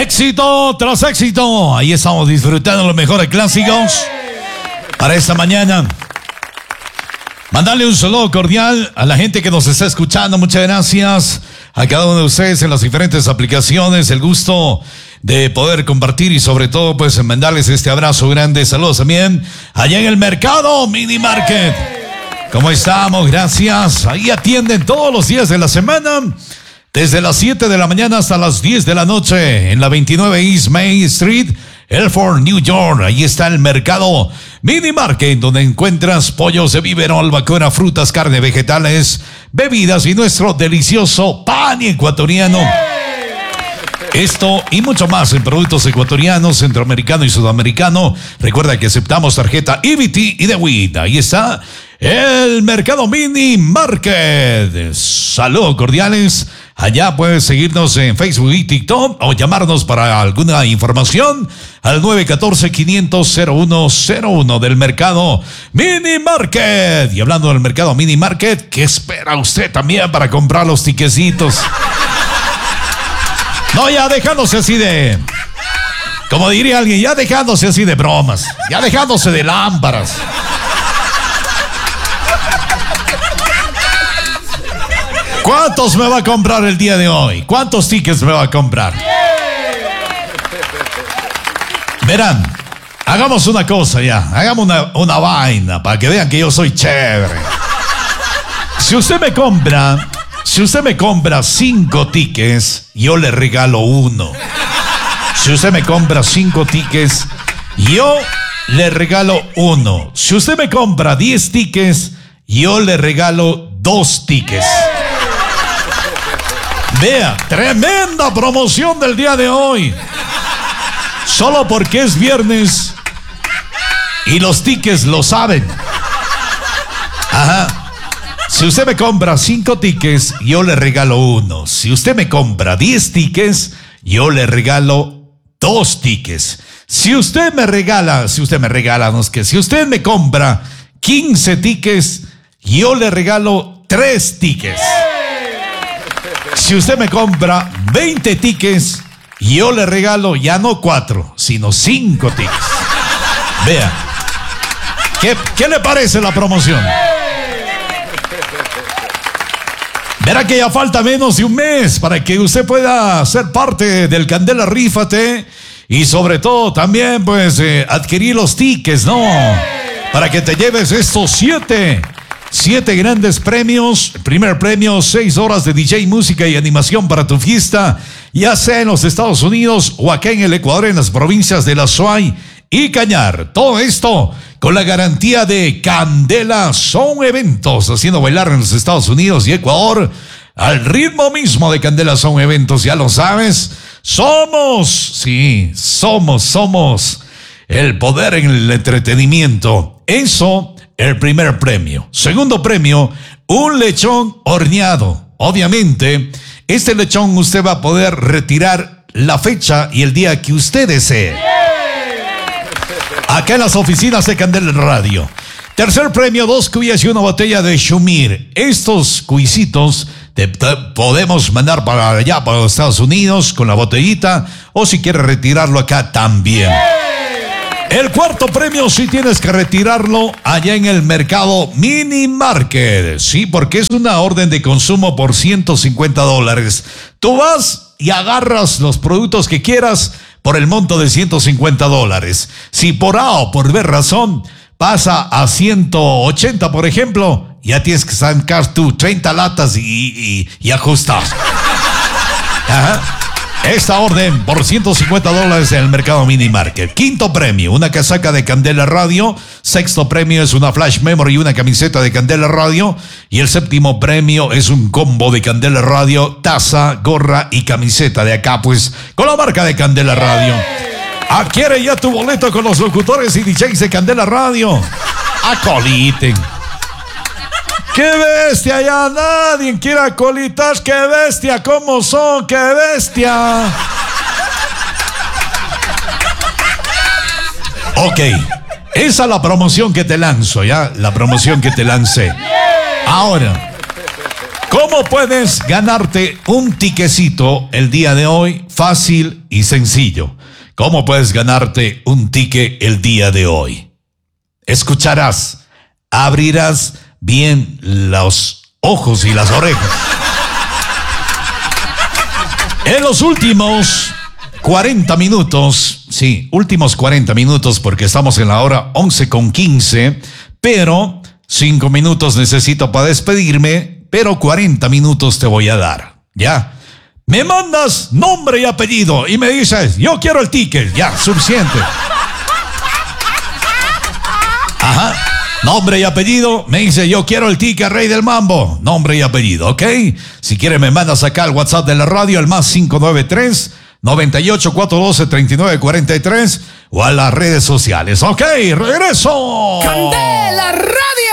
Éxito tras éxito. Ahí estamos disfrutando los mejores clásicos para esta mañana. Mandarle un saludo cordial a la gente que nos está escuchando. Muchas gracias a cada uno de ustedes en las diferentes aplicaciones. El gusto de poder compartir y sobre todo pues mandarles este abrazo grande. Saludos también allá en el mercado Mini Market. ¿Cómo estamos? Gracias. Ahí atienden todos los días de la semana. Desde las 7 de la mañana hasta las 10 de la noche en la 29 East Main Street, Elford, New York. Ahí está el mercado Mini Market, donde encuentras pollos de biberón, vacuna, frutas, carne, vegetales, bebidas y nuestro delicioso pan ecuatoriano. Esto y mucho más en productos ecuatorianos, centroamericano y sudamericano. Recuerda que aceptamos tarjeta EBT y de WIT. Ahí está el mercado Mini Market. Saludos cordiales. Allá puedes seguirnos en Facebook y TikTok o llamarnos para alguna información al 914-500-0101 del mercado Mini Market. Y hablando del mercado Mini Market, ¿qué espera usted también para comprar los tiquecitos? No, ya dejándose así de, como diría alguien, ya dejándose así de bromas, ya dejándose de lámparas. ¿Cuántos me va a comprar el día de hoy? ¿Cuántos tickets me va a comprar? Verán, hagamos una cosa ya, hagamos una vaina para que vean que yo soy chévere. Si usted me compra 5 tickets, yo le regalo 1. Si usted me compra 5 tickets, yo le regalo 1. Si usted me compra 10 tickets, yo le regalo 2 tickets. Vea, tremenda promoción del día de hoy. Solo porque es viernes y los tickets lo saben. Ajá. Si usted me compra 5 tickets, yo le regalo 1. Si usted me compra 10 tickets, yo le regalo 2 tickets. Si usted me compra 15 tickets, yo le regalo 3 tickets. Si usted me compra 20 tickets, yo le regalo ya no 4, sino 5 tickets. Vea, ¿qué le parece la promoción? Verá que ya falta menos de un mes para que usted pueda ser parte del Candela Rífate y sobre todo también pues adquirir los tickets, ¿no? Para que te lleves estos 7 grandes premios. El primer premio, 6 horas de DJ, música y animación para tu fiesta, ya sea en los Estados Unidos o acá en el Ecuador, en las provincias de La Suay y Cañar. Todo esto con la garantía de Candela Sound Eventos, haciendo bailar en los Estados Unidos y Ecuador al ritmo mismo de Candela Sound Eventos. Ya lo sabes, somos el poder en el entretenimiento. Eso, el primer premio. Segundo premio, un lechón horneado. Obviamente, este lechón usted va a poder retirar la fecha y el día que usted desee. Acá en las oficinas de Candela Radio. Tercer premio, 2 cuyas y una botella de Shumir. Estos cuisitos te podemos mandar para allá, para los Estados Unidos, con la botellita, o si quieres retirarlo acá también. El cuarto premio, sí tienes que retirarlo allá en el mercado Mini Market. Sí, porque es una orden de consumo por $150. Tú vas y agarras los productos que quieras por el monto de $150. Si por A o por B razón pasa a 180, por ejemplo, ya tienes que sacar tú 30 latas y ajustar. Ajá. Esta orden por $150 en el mercado Mini Market. Quinto premio, una casaca de Candela Radio. Sexto premio es una flash memory y una camiseta de Candela Radio. Y el séptimo premio es un combo de Candela Radio, taza, gorra y camiseta de acá, pues, con la marca de Candela Radio. Adquiere ya tu boleto con los locutores y DJs de Candela Radio. Acoliten. ¡Qué bestia! Ya nadie quiere acolitas. ¡Qué bestia! ¿Cómo son? ¡Qué bestia! Ok, esa es la promoción que te lanzo, ¿ya? La promoción que te lancé. Ahora, ¿Cómo puedes ganarte un tiquecito el día de hoy? Fácil y sencillo. ¿Cómo puedes ganarte un ticket el día de hoy? Escucharás, abrirás bien los ojos y las orejas. En los últimos 40 minutos, sí, últimos 40 minutos porque estamos en la hora 11:15, pero 5 minutos necesito para despedirme, pero 40 minutos te voy a dar, ¿ya? Me mandas nombre y apellido y me dices, yo quiero el ticket, ya, suficiente. Ajá, nombre y apellido, me dice, yo quiero el ticket Rey del Mambo, nombre y apellido, ¿ok? Si quieres me mandas acá al WhatsApp de la radio, al más 593-98-412-3943 o a las redes sociales, ¿ok? ¡Regreso! ¡Candela Radio!